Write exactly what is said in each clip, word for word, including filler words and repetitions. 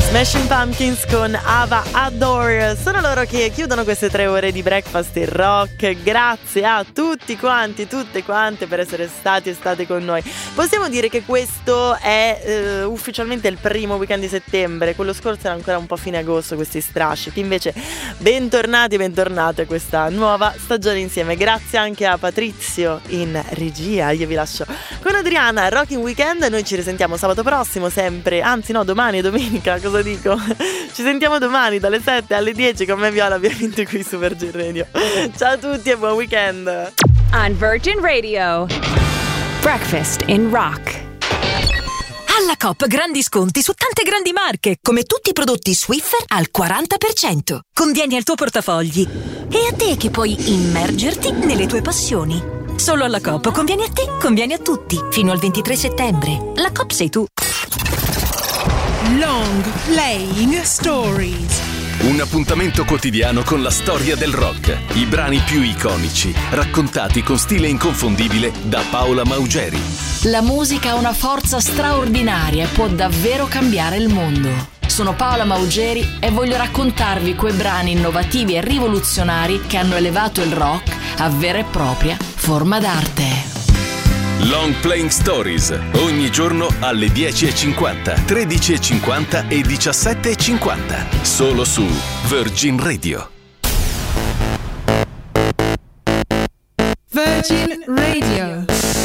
Smashing Pumpkins con Ava Adore. Sono loro che chiudono queste tre ore di Breakfast in Rock. Grazie a tutti quanti, tutte quante per essere stati e state con noi. Possiamo dire che questo è eh, ufficialmente il primo weekend di settembre. Quello scorso era ancora un po' fine agosto, questi strascichi. Invece bentornati e bentornate a questa nuova stagione insieme. Grazie anche a Patrizio in regia. Io vi lascio con Adriana, Rocking Weekend. Noi ci risentiamo sabato prossimo sempre, anzi no, domani è domenica, cosa dico? Ci sentiamo domani dalle sette alle dieci con me Viola, ovviamente qui su Virgin Radio. Ciao a tutti e buon weekend. On Virgin Radio, Breakfast in Rock. Alla Coop grandi sconti su tante grandi marche, come tutti i prodotti Swiffer al quaranta per cento. Convieni al tuo portafogli. E a te che puoi immergerti nelle tue passioni. Solo alla Coop conviene a te, conviene a tutti. Fino al ventitré settembre. La Coop sei tu. Long Playing Stories. Un appuntamento quotidiano con la storia del rock, i brani più iconici, raccontati con stile inconfondibile da Paola Maugeri. La musica ha una forza straordinaria e può davvero cambiare il mondo. Sono Paola Maugeri e voglio raccontarvi quei brani innovativi e rivoluzionari che hanno elevato il rock a vera e propria forma d'arte. Long Playing Stories, ogni giorno alle dieci e cinquanta, tredici e cinquanta e diciassette e cinquanta, solo su Virgin Radio. Virgin Radio.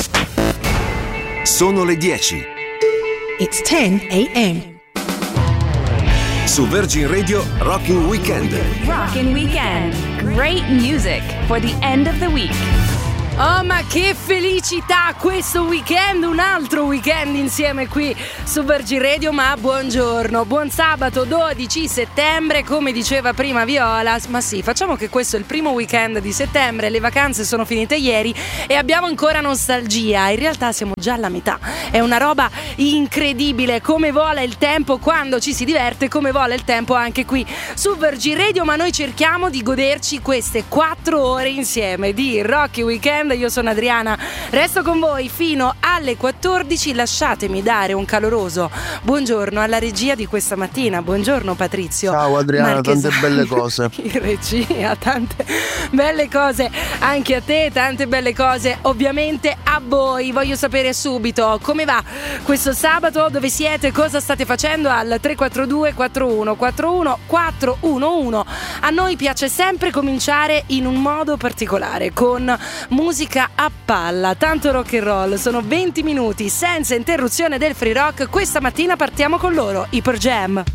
Sono le dieci. It's ten a.m. Su Virgin Radio, Rocking Weekend. Rockin' Weekend. Great music for the end of the week. Oh, ma che felicità questo weekend, un altro weekend insieme qui su Virgin Radio. Ma buongiorno, buon sabato dodici settembre, come diceva prima Viola. Ma sì, facciamo che questo è il primo weekend di settembre, le vacanze sono finite ieri e abbiamo ancora nostalgia. In realtà siamo già alla metà, è una roba incredibile, come vola il tempo quando ci si diverte, come vola il tempo anche qui su Virgin Radio. Ma noi cerchiamo di goderci queste quattro ore insieme di Rocky Weekend. Io sono Adriana, resto con voi fino alle quattordici. Lasciatemi dare un caloroso buongiorno alla regia di questa mattina. Buongiorno Patrizio. Ciao Adriana, Marchesani. tante belle cose. In regia, tante belle cose anche a te, tante belle cose ovviamente a voi. Voglio sapere subito come va questo sabato, dove siete, cosa state facendo al tre quattro due quattro uno quattro uno quattro uno uno. A noi piace sempre cominciare in un modo particolare, con musica Musica a palla, tanto rock and roll. Sono venti minuti senza interruzione del free rock. Questa mattina partiamo con loro, i Pearl Jam.